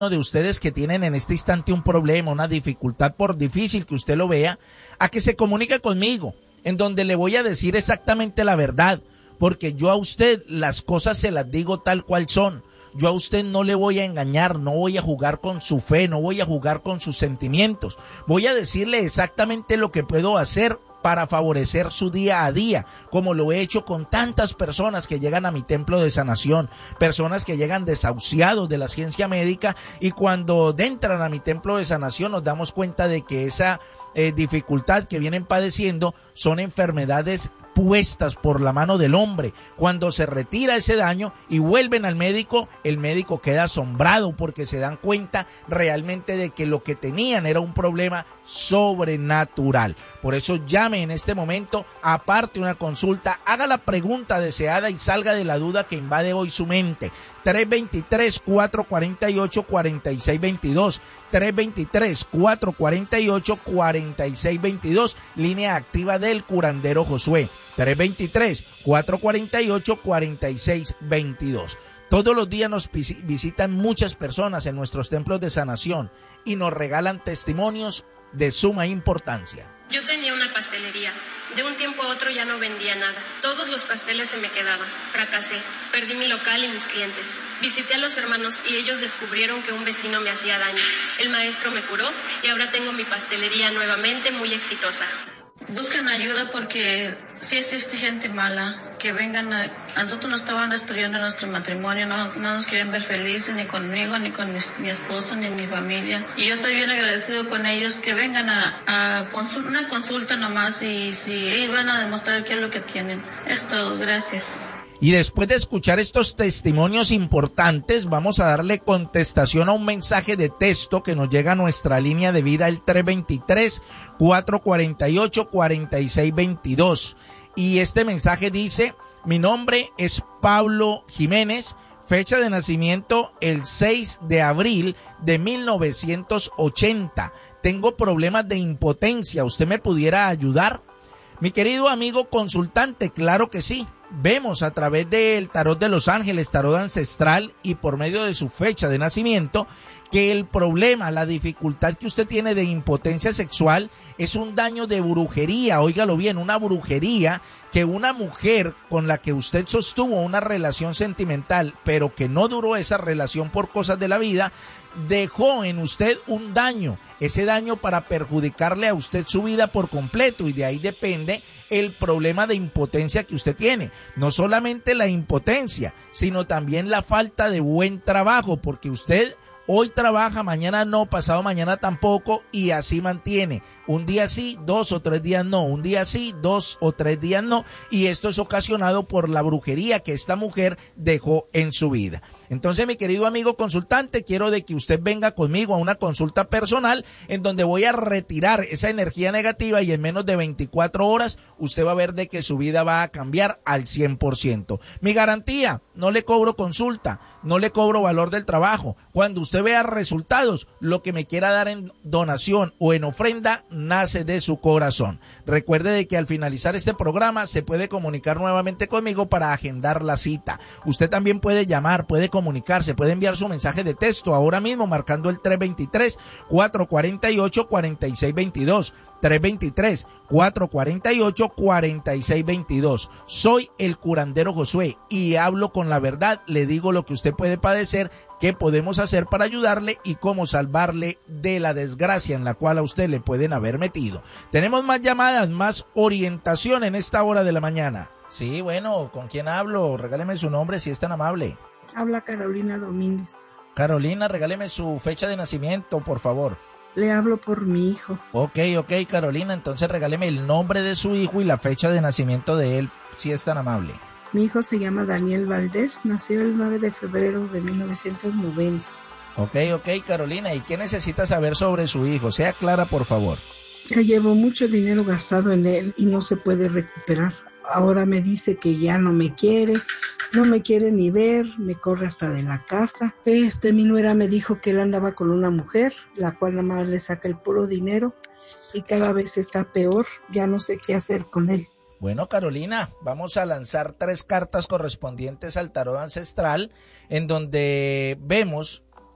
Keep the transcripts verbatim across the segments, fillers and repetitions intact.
de ustedes que tienen en este instante un problema, una dificultad, por difícil que usted lo vea, a que se comunique conmigo, en donde le voy a decir exactamente la verdad, porque yo a usted las cosas se las digo tal cual son. Yo a usted no le voy a engañar, no voy a jugar con su fe, no voy a jugar con sus sentimientos. Voy a decirle exactamente lo que puedo hacer para favorecer su día a día, como lo he hecho con tantas personas que llegan a mi templo de sanación, personas que llegan desahuciados de la ciencia médica, y cuando entran a mi templo de sanación nos damos cuenta de que esa eh, dificultad que vienen padeciendo son enfermedades puestas por la mano del hombre. Cuando se retira ese daño y vuelven al médico, el médico queda asombrado porque se dan cuenta realmente de que lo que tenían era un problema sobrenatural. Por eso llame en este momento, aparte una consulta, haga la pregunta deseada y salga de la duda que invade hoy su mente. tres dos tres, cuatro cuatro ocho, cuatro seis dos dos, tres dos tres, cuatro cuatro ocho, cuatro seis dos dos, línea activa del curandero Josué, tres dos tres, cuatro cuatro ocho, cuatro seis dos dos. Todos los días nos visitan muchas personas en nuestros templos de sanación y nos regalan testimonios de suma importancia. Yo tenía una pastelería. De un tiempo a otro ya no vendía nada. Todos los pasteles se me quedaban. Fracasé. Perdí mi local y mis clientes. Visité a los hermanos y ellos descubrieron que un vecino me hacía daño. El maestro me curó y ahora tengo mi pastelería nuevamente muy exitosa. Buscan ayuda porque sí existe gente mala que vengan a, a nosotros nos estaban destruyendo nuestro matrimonio, no, no nos quieren ver felices ni conmigo, ni con mi, mi esposo, ni mi familia. Y yo estoy bien agradecido con ellos que vengan a, a consul, una consulta nomás y si ellos van a demostrar qué es lo que tienen. Es todo, gracias. Y después de escuchar estos testimonios importantes, vamos a darle contestación a un mensaje de texto que nos llega a nuestra línea de vida, el tres dos tres, cuatro cuatro ocho, cuatro seis dos dos. Y este mensaje dice: mi nombre es Pablo Jiménez, fecha de nacimiento el seis de abril de mil novecientos ochenta. Tengo problemas de impotencia, ¿usted me pudiera ayudar? Mi querido amigo consultante, claro que sí. Vemos a través del tarot de los ángeles, tarot ancestral, y por medio de su fecha de nacimiento, que el problema, la dificultad que usted tiene de impotencia sexual es un daño de brujería. Óigalo bien, una brujería que una mujer con la que usted sostuvo una relación sentimental, pero que no duró esa relación por cosas de la vida, dejó en usted un daño, ese daño para perjudicarle a usted su vida por completo, y de ahí depende el problema de impotencia que usted tiene. No solamente la impotencia, sino también la falta de buen trabajo, porque usted hoy trabaja, mañana no, pasado mañana tampoco, y así mantiene. Un día sí, dos o tres días no, un día sí, dos o tres días no, y esto es ocasionado por la brujería que esta mujer dejó en su vida. Entonces, mi querido amigo consultante, quiero de que usted venga conmigo a una consulta personal en donde voy a retirar esa energía negativa, y en menos de veinticuatro horas usted va a ver de que su vida va a cambiar al cien por ciento. Mi garantía: no le cobro consulta, no le cobro valor del trabajo. Cuando usted vea resultados, lo que me quiera dar en donación o en ofrenda nace de su corazón. Recuerde de que al finalizar este programa se puede comunicar nuevamente conmigo para agendar la cita. Usted también puede llamar, puede comunicarse, puede enviar su mensaje de texto ahora mismo marcando el tres dos tres, cuatro cuatro ocho, cuatro seis dos dos. tres dos tres, cuatro cuatro ocho, cuatro seis dos dos. Soy el curandero Josué y hablo con la verdad. Le digo lo que usted puede padecer, qué podemos hacer para ayudarle y cómo salvarle de la desgracia en la cual a usted le pueden haber metido. Tenemos más llamadas, más orientación en esta hora de la mañana. Sí, bueno, ¿con quién hablo? Regáleme su nombre si es tan amable. Habla Carolina Domínguez. Carolina, regáleme su fecha de nacimiento, por favor. Le hablo por mi hijo. Ok, ok, Carolina, entonces regáleme el nombre de su hijo y la fecha de nacimiento de él, si es tan amable. Mi hijo se llama Daniel Valdés, nació el nueve de febrero de mil novecientos noventa. Ok, ok, Carolina, ¿y qué necesita saber sobre su hijo? Sea clara, por favor. Ya llevo mucho dinero gastado en él y no se puede recuperar. Ahora me dice que ya no me quiere, no me quiere ni ver, me corre hasta de la casa. Este, mi nuera me dijo que él andaba con una mujer, la cual nada más le saca el puro dinero y cada vez está peor, ya no sé qué hacer con él. Bueno, Carolina, vamos a lanzar tres cartas correspondientes al tarot ancestral, en donde vemos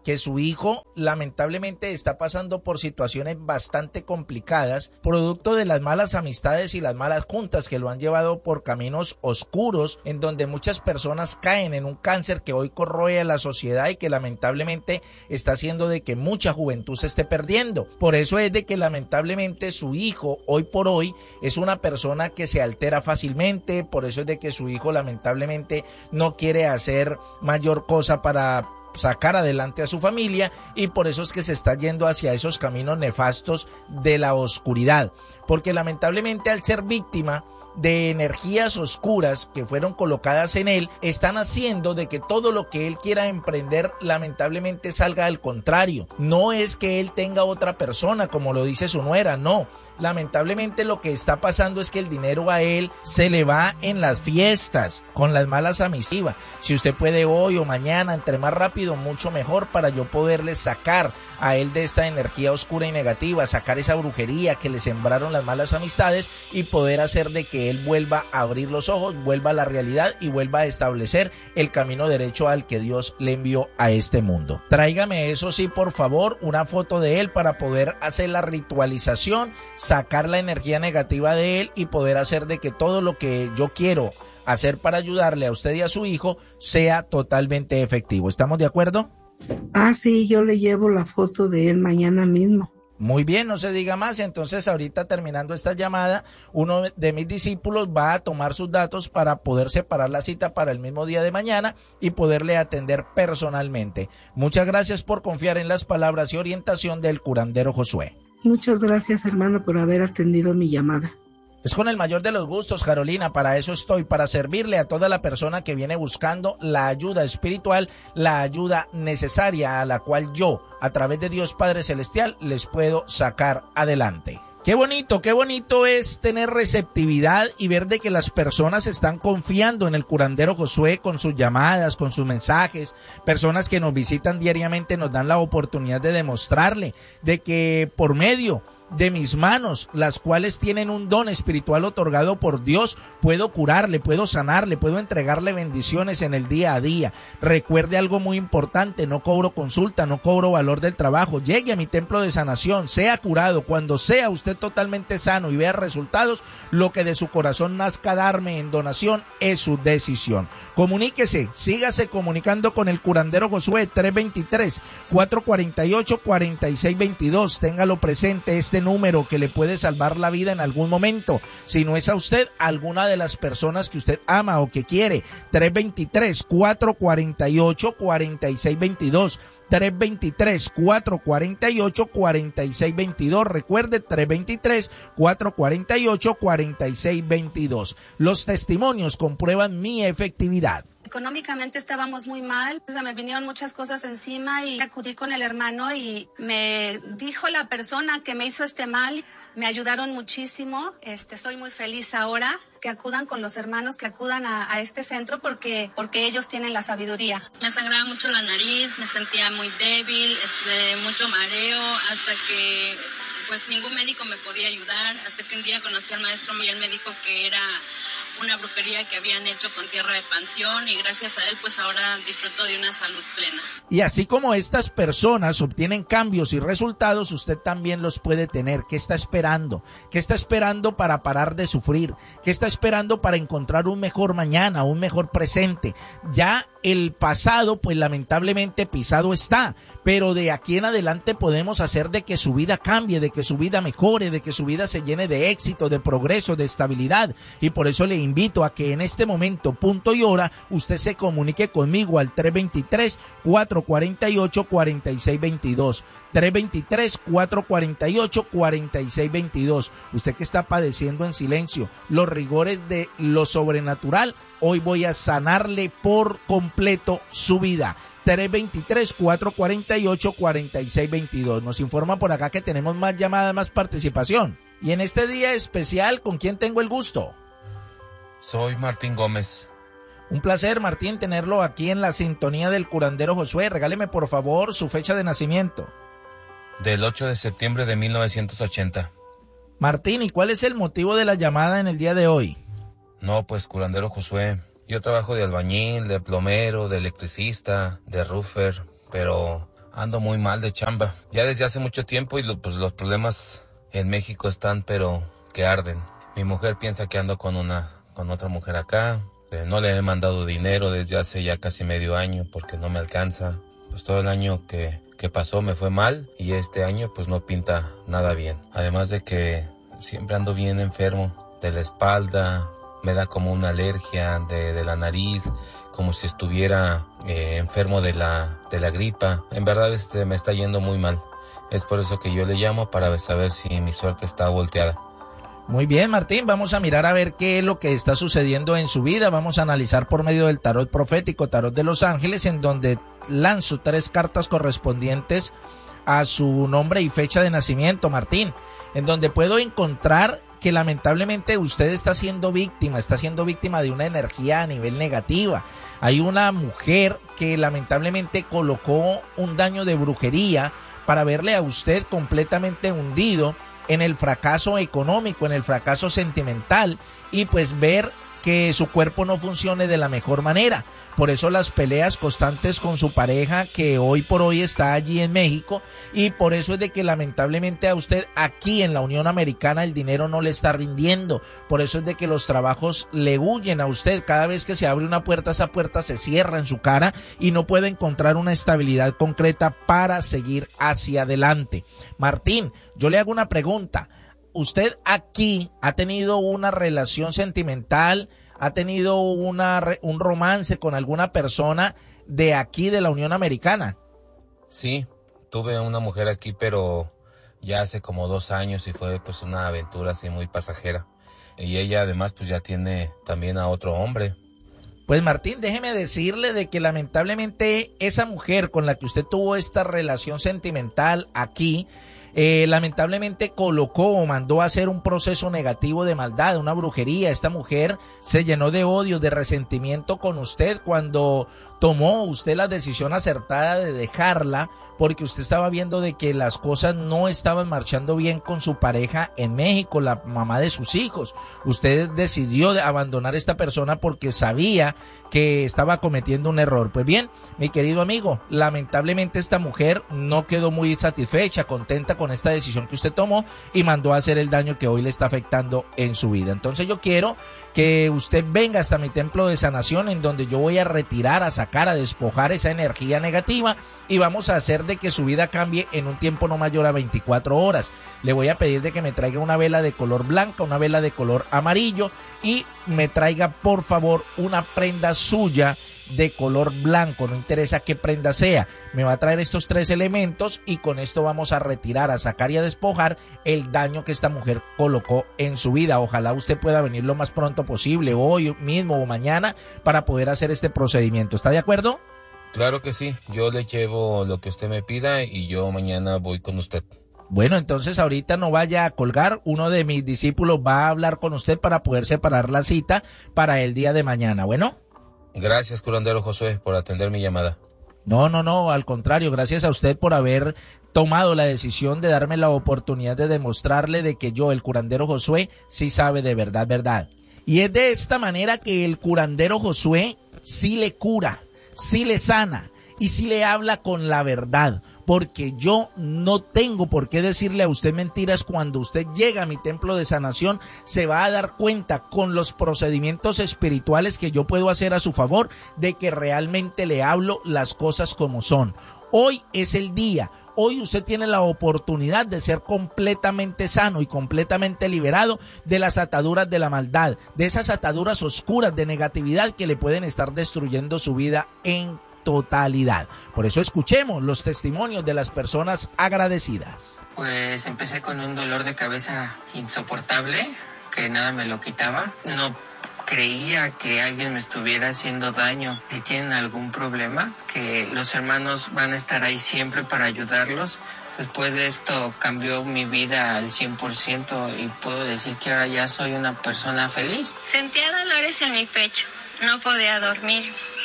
que su hijo lamentablemente está pasando por situaciones bastante complicadas, producto de las malas amistades y las malas juntas que lo han llevado por caminos oscuros, en donde muchas personas caen en un cáncer que hoy corroe a la sociedad y que lamentablemente está haciendo de que mucha juventud se esté perdiendo. Por eso es de que lamentablemente su hijo hoy por hoy es una persona que se altera fácilmente, por eso es de que su hijo lamentablemente no quiere hacer mayor cosa para sacar adelante a su familia, y por eso es que se está yendo hacia esos caminos nefastos de la oscuridad, porque lamentablemente al ser víctima de energías oscuras que fueron colocadas en él, están haciendo de que todo lo que él quiera emprender lamentablemente salga al contrario. No es que él tenga otra persona, como lo dice su nuera, no. Lamentablemente lo que está pasando es que el dinero a él se le va en las fiestas, con las malas amistades. Si usted puede hoy o mañana, entre más rápido, mucho mejor, para yo poderle sacar a él de esta energía oscura y negativa, sacar esa brujería que le sembraron las malas amistades y poder hacer de que él vuelva a abrir los ojos, vuelva a la realidad y vuelva a establecer el camino derecho al que Dios le envió a este mundo. Tráigame, eso sí, por favor, una foto de él para poder hacer la ritualización, sacar la energía negativa de él y poder hacer de que todo lo que yo quiero hacer para ayudarle a usted y a su hijo sea totalmente efectivo. ¿Estamos de acuerdo? Ah, sí, yo le llevo la foto de él mañana mismo. Muy bien, no se diga más. Entonces ahorita, terminando esta llamada, uno de mis discípulos va a tomar sus datos para poder separar la cita para el mismo día de mañana y poderle atender personalmente. Muchas gracias por confiar en las palabras y orientación del curandero Josué. Muchas gracias, hermano, por haber atendido mi llamada. Es con el mayor de los gustos, Carolina. Para eso estoy, para servirle a toda la persona que viene buscando la ayuda espiritual, la ayuda necesaria a la cual yo, a través de Dios Padre Celestial, les puedo sacar adelante. Qué bonito, qué bonito es tener receptividad y ver de que las personas están confiando en el curandero Josué con sus llamadas, con sus mensajes. Personas que nos visitan diariamente nos dan la oportunidad de demostrarle de que por medio de mis manos, las cuales tienen un don espiritual otorgado por Dios, puedo curarle, puedo sanarle, puedo entregarle bendiciones en el día a día. Recuerde algo muy importante: no cobro consulta, no cobro valor del trabajo. Llegue a mi templo de sanación, sea curado. Cuando sea usted totalmente sano y vea resultados, lo que de su corazón nazca darme en donación es su decisión. Comuníquese, sígase comunicando con el curandero Josué, tres dos tres, cuatro cuatro ocho, cuatro seis dos dos. Téngalo presente, este número que le puede salvar la vida en algún momento. Si no es a usted, alguna de las personas que usted ama o que quiere. tres dos tres, cuatro cuatro ocho, cuatro seis dos dos. tres dos tres, cuatro cuatro ocho, cuatro seis dos dos. Recuerde, tres dos tres, cuatro cuatro ocho, cuatro seis dos dos. Los testimonios comprueban mi efectividad. Económicamente estábamos muy mal, o sea, me vinieron muchas cosas encima y acudí con el hermano y me dijo la persona que me hizo este mal, me ayudaron muchísimo, este, soy muy feliz ahora que acudan con los hermanos, que acudan a, a este centro porque, porque ellos tienen la sabiduría. Me sangraba mucho la nariz, me sentía muy débil, este, mucho mareo, hasta que pues ningún médico me podía ayudar, hasta que un día conocí al maestro y él me dijo que era una brujería que habían hecho con tierra de panteón y gracias a él pues ahora disfruto de una salud plena. Y así como estas personas obtienen cambios y resultados, usted también los puede tener. ¿Qué está esperando? ¿Qué está esperando para parar de sufrir? ¿Qué está esperando para encontrar un mejor mañana, un mejor presente? Ya el pasado pues lamentablemente pisado está, pero de aquí en adelante podemos hacer de que su vida cambie, de que su vida mejore, de que su vida se llene de éxito, de progreso, de estabilidad. Y por eso le invito a que en este momento, punto y hora, usted se comunique conmigo al tres dos tres, cuatro cuatro ocho, cuatro seis dos dos. tres dos tres, cuatro cuatro ocho, cuatro seis dos dos. Usted que está padeciendo en silencio los rigores de lo sobrenatural, hoy voy a sanarle por completo su vida. tres dos tres, cuatro cuatro ocho, cuatro seis dos dos. Nos informan por acá que tenemos más llamadas, más participación. Y en este día especial, ¿con quién tengo el gusto? Soy Martín Gómez. Un placer, Martín, tenerlo aquí en la sintonía del curandero Josué. Regáleme, por favor, su fecha de nacimiento. Del ocho de septiembre de mil novecientos ochenta. Martín, ¿y cuál es el motivo de la llamada en el día de hoy? No, pues, curandero Josué, yo trabajo de albañil, de plomero, de electricista, de roofer, pero Ando muy mal de chamba. Ya desde hace mucho tiempo y lo, pues los problemas en México están, pero que arden. Mi mujer piensa que ando con una, con otra mujer acá. Eh, no le he mandado dinero desde hace ya casi medio año porque no me alcanza. Pues todo el año que, que pasó me fue mal y este año pues no pinta nada bien. Además de que siempre ando bien enfermo de la espalda, me da como una alergia de, de la nariz, como si estuviera eh, enfermo de la, de la gripa. En verdad este me está yendo muy mal. Es por eso que yo le llamo para saber si mi suerte está volteada. Muy bien, Martín, vamos a mirar a ver qué es lo que está sucediendo en su vida. Vamos a analizar por medio del tarot profético, tarot de los ángeles, en donde lanzo tres cartas correspondientes a su nombre y fecha de nacimiento, Martín, en donde puedo encontrar que lamentablemente usted está siendo víctima, está siendo víctima de una energía a nivel negativa. Hay una mujer que lamentablemente colocó un daño de brujería para verle a usted completamente hundido en el fracaso económico, en el fracaso sentimental y pues ver que su cuerpo no funcione de la mejor manera. Por eso las peleas constantes con su pareja que hoy por hoy está allí en México y por eso es de que lamentablemente a usted aquí en la Unión Americana el dinero no le está rindiendo. Por eso es de que los trabajos le huyen a usted. Cada vez que se abre una puerta, esa puerta se cierra en su cara y no puede encontrar una estabilidad concreta para seguir hacia adelante. Martín, yo le hago una pregunta. ¿Usted aquí ha tenido una relación sentimental, ha tenido una, un romance con alguna persona de aquí de la Unión Americana? Sí, tuve una mujer aquí, pero ya hace como dos años y fue pues una aventura así muy pasajera. Y ella además pues ya tiene también a otro hombre. Pues Martín, déjeme decirle de que lamentablemente esa mujer con la que usted tuvo esta relación sentimental aquí, Eh, lamentablemente colocó o mandó a hacer un proceso negativo de maldad, una brujería. Esta mujer se llenó de odio, de resentimiento con usted cuando tomó usted la decisión acertada de dejarla, porque usted estaba viendo de que las cosas no estaban marchando bien con su pareja en México, la mamá de sus hijos. Usted decidió de abandonar a esta persona porque sabía que estaba cometiendo un error. Pues bien, mi querido amigo, lamentablemente esta mujer no quedó muy satisfecha, contenta con esta decisión que usted tomó y mandó a hacer el daño que hoy le está afectando en su vida. Entonces yo quiero que usted venga hasta mi templo de sanación, en donde yo voy a retirar, a sacar, a despojar esa energía negativa y vamos a hacer de que su vida cambie en un tiempo no mayor a veinticuatro horas. Le voy a pedir de que me traiga una vela de color blanca, una vela de color amarillo y me traiga por favor una prenda suya de color blanco, no interesa qué prenda sea. Me va a traer estos tres elementos y con esto vamos a retirar, a sacar y a despojar el daño que esta mujer colocó en su vida. Ojalá usted pueda venir lo más pronto posible, hoy mismo o mañana, para poder hacer este procedimiento. ¿Está de acuerdo? Claro que sí, yo le llevo lo que usted me pida y yo mañana voy con usted. Bueno, entonces ahorita no vaya a colgar, uno de mis discípulos va a hablar con usted para poder separar la cita para el día de mañana, ¿bueno? Gracias, curandero Josué, por atender mi llamada. No, no, no, al contrario, gracias a usted por haber tomado la decisión de darme la oportunidad de demostrarle de que yo, el curandero Josué, sí sabe de verdad, verdad. Y es de esta manera que el curandero Josué sí le cura, sí le sana y sí le habla con la verdad. Porque yo no tengo por qué decirle a usted mentiras. Cuando usted llega a mi templo de sanación, se va a dar cuenta con los procedimientos espirituales que yo puedo hacer a su favor de que realmente le hablo las cosas como son. Hoy es el día. Hoy usted tiene la oportunidad de ser completamente sano y completamente liberado de las ataduras de la maldad, de esas ataduras oscuras de negatividad que le pueden estar destruyendo su vida en totalidad. Por eso escuchemos los testimonios de las personas agradecidas. Pues empecé con un dolor de cabeza insoportable, que nada me lo quitaba. No creía que alguien me estuviera haciendo daño. Si tienen algún problema, que los hermanos van a estar ahí siempre para ayudarlos. Después de esto cambió mi vida al cien por ciento y puedo decir que ahora ya soy una persona feliz. Sentía dolores en mi pecho, no podía dormir.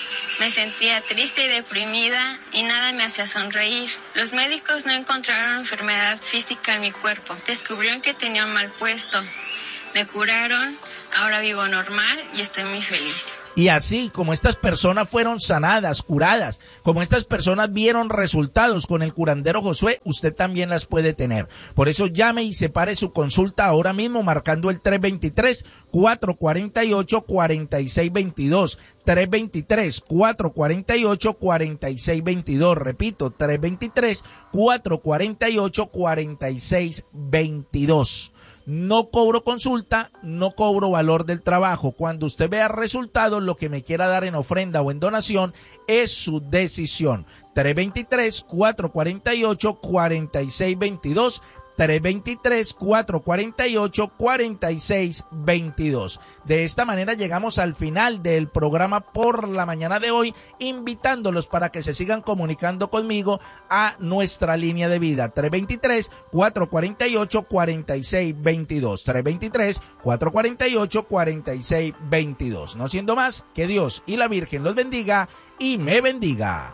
Me sentía triste y deprimida y nada me hacía sonreír. Los médicos no encontraron enfermedad física en mi cuerpo. Descubrieron que tenía un mal puesto. Me curaron, ahora vivo normal y estoy muy feliz. Y así como estas personas fueron sanadas, curadas, como estas personas vieron resultados con el curandero Josué, usted también las puede tener. Por eso llame y separe su consulta ahora mismo marcando el tres dos tres, cuatro cuatro ocho, cuatro seis dos dos. tres dos tres, cuatro cuatro ocho, cuatro seis dos dos. Repito, tres dos tres, cuatro cuatro ocho, cuatro seis dos dos. No cobro consulta, no cobro valor del trabajo. Cuando usted vea resultados, lo que me quiera dar en ofrenda o en donación es su decisión. tres dos tres, cuatro cuatro ocho, cuatro seis dos dos. tres dos tres, cuatro cuatro ocho, cuatro seis dos dos. De esta manera llegamos al final del programa por la mañana de hoy, invitándolos para que se sigan comunicando conmigo a nuestra línea de vida tres dos tres, cuatro cuatro ocho, cuatro seis dos dos. tres dos tres, cuatro cuatro ocho, cuatro seis dos dos. No siendo más, que Dios y la Virgen los bendiga y me bendiga.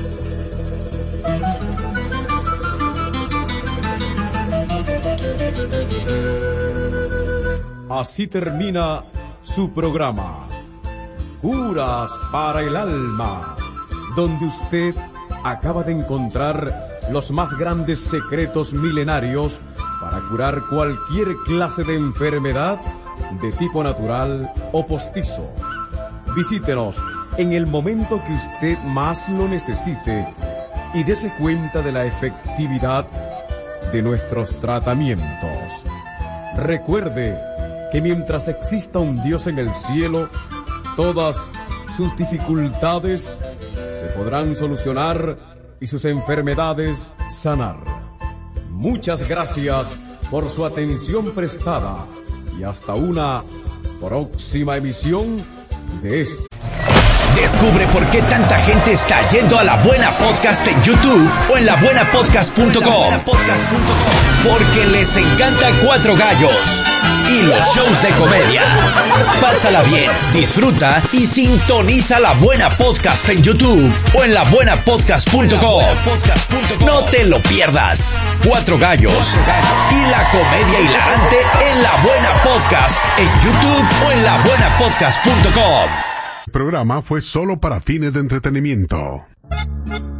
Así termina su programa, Curas para el Alma, donde usted acaba de encontrar los más grandes secretos milenarios para curar cualquier clase de enfermedad de tipo natural o postizo. Visítenos en el momento que usted más lo necesite y dése cuenta de la efectividad de nuestros tratamientos. Recuerde que mientras exista un Dios en el cielo, todas sus dificultades se podrán solucionar y sus enfermedades sanar. Muchas gracias por su atención prestada y hasta una próxima emisión de este. Descubre por qué tanta gente está yendo a La Buena Podcast en YouTube o en la buena podcast punto com. Porque les encanta Cuatro Gallos y los shows de comedia. Pásala bien, disfruta y sintoniza La Buena Podcast en YouTube o en la buena podcast punto com. No te lo pierdas. Cuatro Gallos y la comedia hilarante en La Buena Podcast en YouTube o en la buena podcast punto com. El programa fue solo para fines de entretenimiento.